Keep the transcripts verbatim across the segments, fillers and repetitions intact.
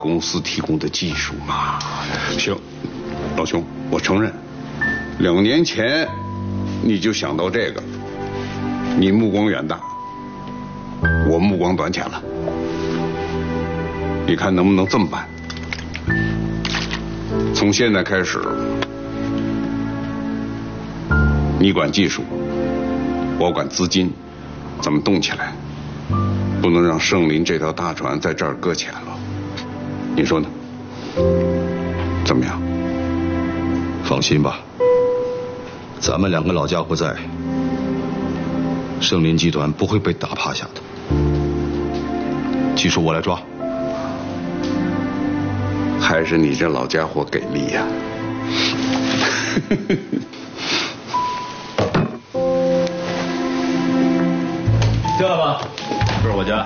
公司提供的技术嘛。行，老兄，我承认，两年前你就想到这个，你目光远大，我目光短浅了。你看能不能这么办？从现在开始，你管技术，我管资金，咱们动起来，不能让圣林这条大船在这儿搁浅了。你说呢？怎么样？ 放心吧，咱们两个老家伙在，圣林集团不会被打趴下的。技术我来抓。 还是你这老家伙给力呀！ 进来吧，这是我家。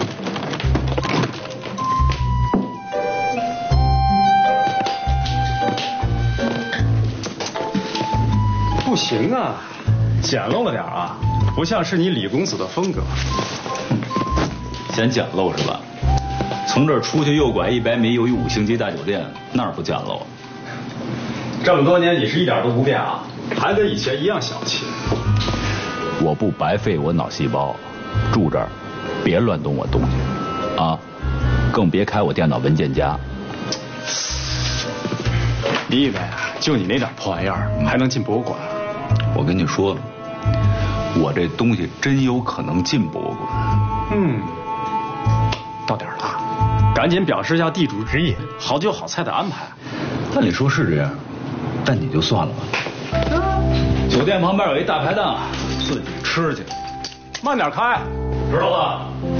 不行啊，简陋了点啊，不像是你李公子的风格。 嫌简陋是吧？从这儿出去右拐一百米有一五星级大酒店，那儿不简陋？ 这么多年你是一点都不变啊，还跟以前一样小气。 我不白费我脑细胞，住这儿，别乱动我东西，啊，更别开我电脑文件夹。 你以为啊，就你那点破玩意儿还能进博物馆？ 我跟你说，我这东西真有可能进博物馆。 嗯，到点了。赶紧表示一下地主之意，好酒好菜的安排。 按理说是这样，但你就算了吧。酒店旁边有一大排档，自己吃去。 慢点开， 知道吧？